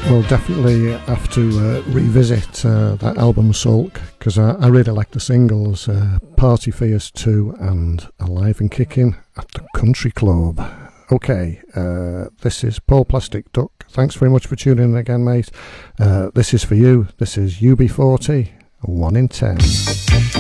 We'll definitely have to revisit that album Sulk, because I really like the singles Party Fears 2 and Alive and Kicking at the Country Club. Okay, this is Paul Plastic Duck. Thanks very much for tuning in again, mate. This is for you. This is UB40, 1 in 10.